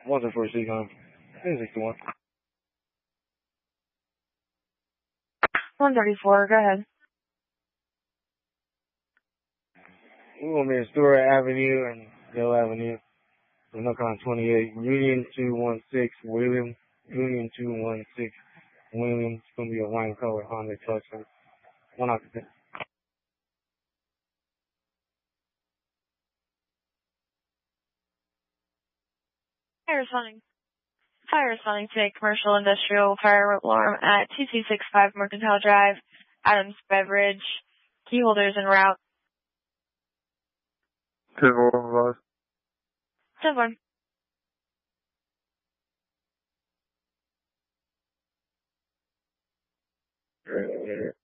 Wasn't for a Seacon. 61. 134, go ahead. We want me in Stewart Avenue and Hill Avenue. So North Carolina 28. Union 216 William. Union 216 William. It's going to be a wine color Honda Tucson. 1 occupant. Fire responding to a commercial industrial fire alarm at 2265 Mercantile Drive, Adams Beverage, key holders en route. 10-1, 10-1. advise.